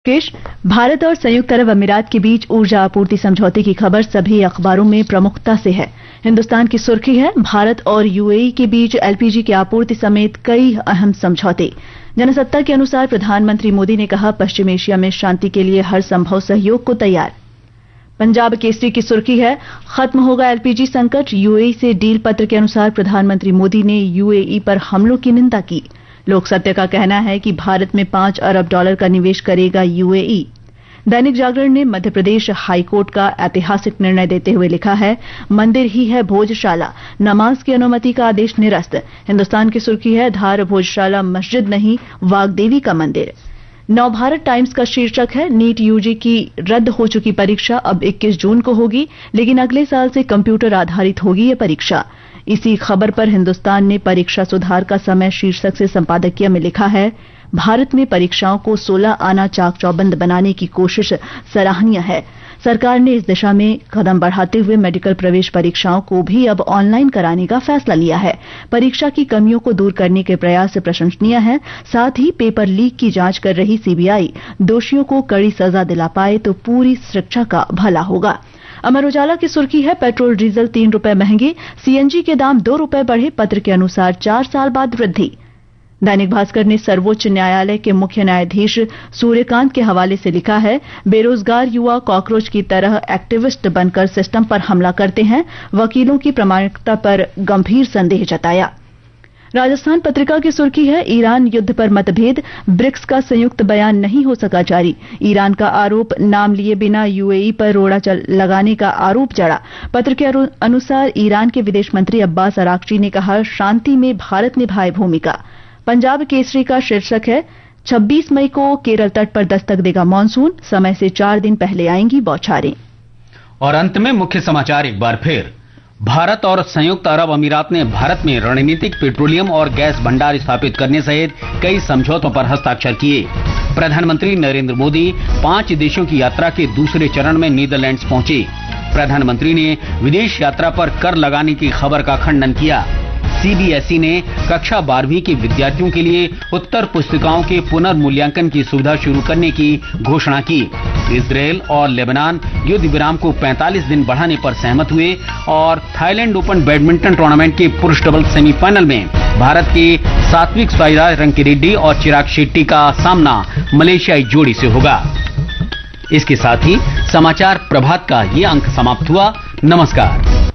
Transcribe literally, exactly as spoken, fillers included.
पेश। भारत और संयुक्त अरब अमीरात के बीच ऊर्जा आपूर्ति समझौते की खबर सभी अखबारों में प्रमुखता से है। हिंदुस्तान की सुर्खी है, भारत और यूएई के बीच एलपीजी की आपूर्ति समेत कई अहम समझौते। जनसत्ता के अनुसार प्रधानमंत्री मोदी ने कहा, पश्चिम एशिया में शांति के लिए हर संभव सहयोग को तैयार। पंजाब केसरी की सुर्खी है, खत्म होगा एलपीजी संकट। यूएई से डील पत्र के अनुसार प्रधानमंत्री मोदी ने यूएई पर हमलों की निंदा की। लोक सत्य का कहना है कि भारत में पांच अरब डॉलर का निवेश करेगा यूएई। दैनिक जागरण ने मध्य प्रदेश हाईकोर्ट का ऐतिहासिक निर्णय देते हुए लिखा है, मंदिर ही है भोजशाला, नमाज की अनुमति का आदेश निरस्त। हिंदुस्तान की सुर्खी है, धार भोजशाला मस्जिद नहीं, वाग्देवी का मंदिर। नवभारत टाइम्स का शीर्षक है, नीट यूजी की रद्द हो चुकी परीक्षा अब इक्कीस जून को होगी, लेकिन अगले साल से कंप्यूटर आधारित होगी ये परीक्षा। इसी खबर पर हिंदुस्तान ने परीक्षा सुधार का समय शीर्षक से संपादकीय में लिखा है, भारत में परीक्षाओं को सोलह आना चाक चौबंद बनाने की कोशिश सराहनीय है। सरकार ने इस दिशा में कदम बढ़ाते हुए मेडिकल प्रवेश परीक्षाओं को भी अब ऑनलाइन कराने का फैसला लिया है। परीक्षा की कमियों को दूर करने के प्रयास प्रशंसनीय है। साथ ही पेपर लीक की जांच कर रही सीबीआई दोषियों को कड़ी सजा दिला पाए तो पूरी शिक्षा का भला होगा। अमर उजाला की सुर्खी है, पेट्रोल डीजल तीन रुपए महंगे, सीएनजी के दाम दो रुपए बढ़े, पत्र के अनुसार चार साल बाद वृद्धि। दैनिक भास्कर ने सर्वोच्च न्यायालय के मुख्य न्यायाधीश सूर्यकांत के हवाले से लिखा है, बेरोजगार युवा कॉकरोच की तरह एक्टिविस्ट बनकर सिस्टम पर हमला करते हैं, वकीलों की प्रामाणिकता पर गंभीर संदेह जताया। राजस्थान पत्रिका की सुर्खी है, ईरान युद्ध पर मतभेद, ब्रिक्स का संयुक्त बयान नहीं हो सका जारी। ईरान का आरोप, नाम लिए बिना यूएई पर रोड़ा लगाने का आरोप जड़ा। पत्र के अनुसार ईरान के विदेश मंत्री अब्बास अराक्ची ने कहा, शांति में भारत निभाए भूमिका। पंजाब केसरी का शीर्षक है, छब्बीस मई को केरल तट पर दस्तक देगा मानसून, समय से चार दिन पहले आएंगी बौछारें। और अंत में मुख्य समाचार एक बार फिर। भारत और संयुक्त अरब अमीरात ने भारत में रणनीतिक पेट्रोलियम और गैस भंडार स्थापित करने सहित कई समझौतों पर हस्ताक्षर किए। प्रधानमंत्री नरेंद्र मोदी पांच देशों की यात्रा के दूसरे चरण में नीदरलैंड्स पहुंचे। प्रधानमंत्री ने विदेश यात्रा पर कर लगाने की खबर का खंडन किया। सीबीएसई ने कक्षा बारहवीं के विद्यार्थियों के लिए उत्तर पुस्तिकाओं के पुनर्मूल्यांकन की सुविधा शुरू करने की घोषणा की। इजरायल और लेबनान युद्ध विराम को पैंतालीस दिन बढ़ाने पर सहमत हुए। और थाईलैंड ओपन बैडमिंटन टूर्नामेंट के पुरुष डबल सेमीफाइनल में भारत के सात्विक साईराज रंकीरेड्डी और चिराग शेट्टी का सामना मलेशियाई जोड़ी से होगा। इसके साथ ही समाचार प्रभात का ये अंक समाप्त हुआ। नमस्कार।